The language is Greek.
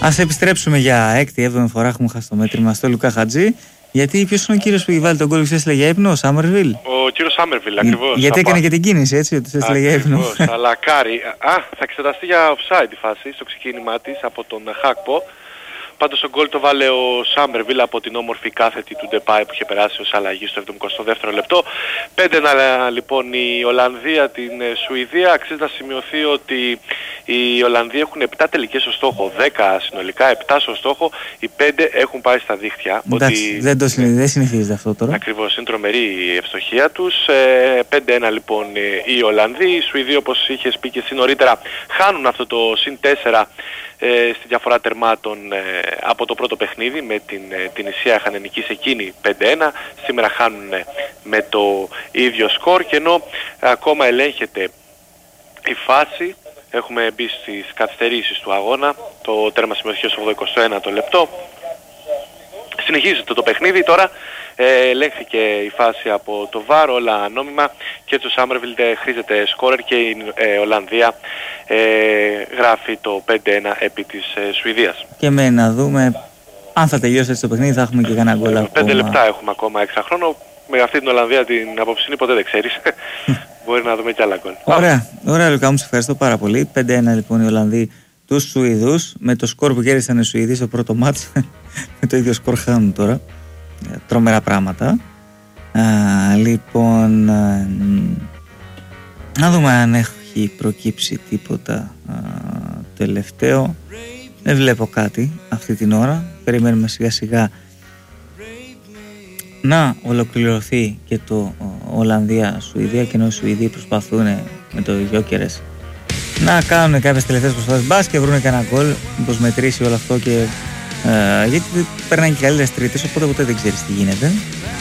Ας επιστρέψουμε για 6η-7η φορά, έχουμε χάσει το μέτρημα, στο Λουκά Χατζή. Γιατί ποιος είναι ο κύριος που έχει βάλει τον γκολ και σας έλεγε για ύπνο, ο Σάμερβιλ? Ο κύριος Σάμερβιλ, ακριβώς. Γιατί έκανε και την κίνηση, έτσι, ότι σας έλεγε για ύπνο. Αλλά Κάρι. Θα εξεταστεί για offside η φάση στο ξεκίνημά της από τον Χάκπο. Πάντως ο γκολ το βάλε ο Σάμερβιλ από την όμορφη κάθετη του Ντεπάι που είχε περάσει ως αλλαγή στο 72ο λεπτό. 5-1 λοιπόν η Ολλανδία την Σουηδία. Αξίζει να σημειωθεί ότι οι Ολλανδοί έχουν 7 τελικές στο στόχο, 10 συνολικά, 7 στο στόχο, οι 5 έχουν πάει στα δίχτυα. Εντάξει, δεν συνηθίζεται αυτό τώρα. Ακριβώς, είναι τρομερή η ευστοχία τους. 5-1 λοιπόν οι Ολλανδοί. Οι Σουηδοί, όπως είχες πει και εσύ νωρίτερα, χάνουν αυτό το συν 4 στη διαφορά τερμάτων από το πρώτο παιχνίδι. Με την Ισία είχαν νικήσει εκείνη 5-1, σήμερα χάνουν με το ίδιο σκορ, και ενώ ακόμα ελέγχεται η φάση, έχουμε μπει στις καθυστερήσεις του αγώνα, το τέρμα συμμετοχής στο 81ο λεπτό, συνεχίζεται το παιχνίδι τώρα. Ελέγχθηκε η φάση από το VAR, όλα νόμιμα, και έτσι ο Σάμερβιλ χρήζεται σκόρερ και η Ολλανδία γράφει το 5-1 επί της Σουηδίας. Και να δούμε αν θα τελειώσει έτσι το παιχνίδι, θα έχουμε και κανένα γκολ ακόμα. 5 λεπτά έχουμε ακόμα έξτρα χρόνο. Με αυτή την Ολλανδία την απόψινή ποτέ δεν ξέρεις. Μπορεί να δούμε και άλλα γκολ. Ωραία Λουκά μου, σε ευχαριστώ πάρα πολύ. 5-1 λοιπόν οι Ολλανδοί τους Σουηδούς, με το σκορ που κέρδισαν οι Σουηδοί στο πρώτο μάτς. Με το ίδιο σκορ χάνουν τώρα. Τρομερά πράγματα. Λοιπόν, να δούμε αν έχει προκύψει τίποτα τελευταίο. Δεν βλέπω κάτι αυτή την ώρα. Περιμένουμε σιγά σιγά να ολοκληρωθεί και το Ολλανδία-Σουηδία, και ενώ οι Σουηδοί προσπαθούν με το Γιόκερες να κάνουν κάποιες τελευταίες προσπάθειες, μπας και βρουν κανένα γκολ, μήπως μετρήσει όλο αυτό, και γιατί περνάνε και καλύτερες τρίτες, οπότε ποτέ δεν ξέρεις τι γίνεται.